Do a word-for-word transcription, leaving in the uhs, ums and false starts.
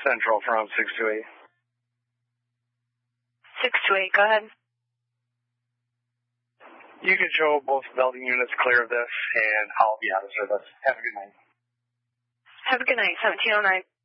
Central from six two eight. six two eight, go ahead. You can show both Belding units clear of this, and I'll be out of service. Have a good night. Have a good night, seventeen oh nine.